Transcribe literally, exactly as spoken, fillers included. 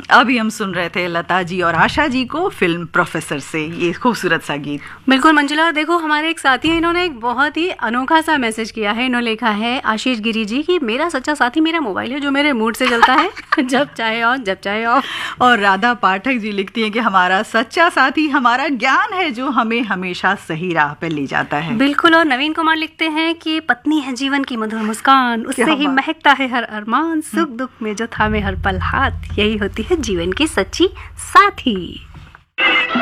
अभी हम सुन रहे थे लता जी और आशा जी को फिल्म प्रोफेसर से, ये खूबसूरत सा गीत। बिल्कुल मंजुला, देखो हमारे एक साथी हैं, इन्होंने एक बहुत ही अनोखा सा मैसेज किया है। इन्होंने लिखा है, आशीष गिरी जी, कि मेरा सच्चा साथी मेरा मोबाइल है जो मेरे मूड से चलता है जब चाहे ऑन जब चाहे ऑफ। और राधा पाठक जी लिखती हैं कि हमारा सच्चा साथी हमारा ज्ञान है जो हमें हमेशा सही राह पे ले जाता है। बिल्कुल। और नवीन कुमार लिखते हैं कि पत्नी है जीवन की मधुर मुस्कान, उससे ही महकता है हर अरमान, सुख दुख में जो थामे हर पल हाथ, यही होती है जीवन की सच्ची साथी।